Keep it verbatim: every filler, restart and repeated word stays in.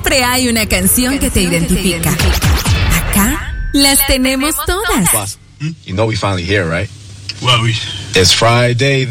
siempre hay una canción que te identifica. Acá las tenemos todas. Boss, you know we finally here, right? Well, we... It's Friday